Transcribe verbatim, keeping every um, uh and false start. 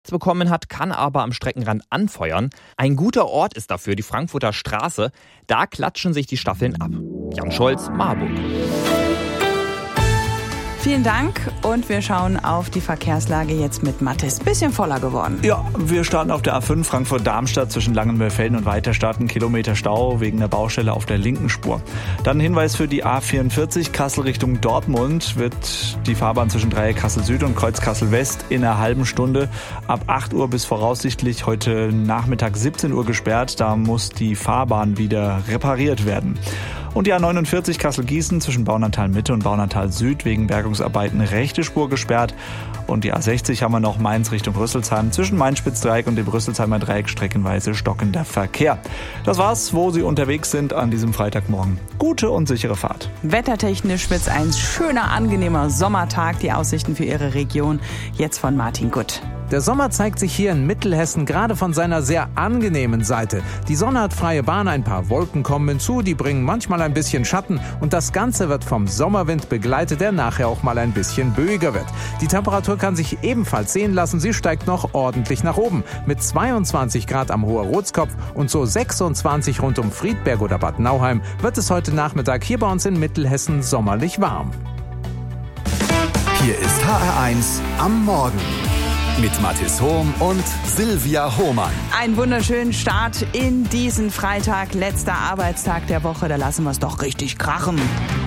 bekommen hat, kann aber am Streckenrand anfeuern. Ein guter Ort ist dafür die Frankfurter Straße. Da klatschen sich die Staffeln ab. Jan Scholz, Marburg. Vielen Dank und wir schauen auf die Verkehrslage jetzt mit Mathis. Bisschen voller geworden. Ja, wir starten auf der A fünf Frankfurt-Darmstadt zwischen Langenmöllfelden und Weiterstadt. Ein Kilometer Stau wegen der Baustelle auf der linken Spur. Dann ein Hinweis für die A vierundvierzig Kassel Richtung Dortmund. Wird die Fahrbahn zwischen Dreieck Kassel Süd und Kreuz Kassel West in einer halben Stunde ab acht Uhr bis voraussichtlich heute Nachmittag siebzehn Uhr gesperrt. Da muss die Fahrbahn wieder repariert werden. Und die A neunundvierzig Kassel-Gießen zwischen Baunatal Mitte und Baunatal Süd wegen Bergungsarbeiten rechte Spur gesperrt. Und die A sechzig haben wir noch Mainz Richtung Rüsselsheim zwischen Main-Spitz-Dreieck und dem Rüsselsheimer Dreieck streckenweise stockender Verkehr. Das war's, wo Sie unterwegs sind an diesem Freitagmorgen. Gute und sichere Fahrt. Wettertechnisch wird's ein schöner, angenehmer Sommertag. Die Aussichten für Ihre Region jetzt von Martin Gutt. Der Sommer zeigt sich hier in Mittelhessen gerade von seiner sehr angenehmen Seite. Die Sonne hat freie Bahn, ein paar Wolken kommen hinzu, die bringen manchmal ein bisschen Schatten und das Ganze wird vom Sommerwind begleitet, der nachher auch mal ein bisschen böiger wird. Die Temperatur kann sich ebenfalls sehen lassen, sie steigt noch ordentlich nach oben. Mit zweiundzwanzig Grad am Hoher-Rotskopf und so sechsundzwanzig rund um Friedberg oder Bad Nauheim wird es heute Nachmittag hier bei uns in Mittelhessen sommerlich warm. Hier ist H R eins am Morgen. Mit Mathis Hohm und Silvia Hohmann. Einen wunderschönen Start in diesen Freitag, letzter Arbeitstag der Woche. Da lassen wir es doch richtig krachen.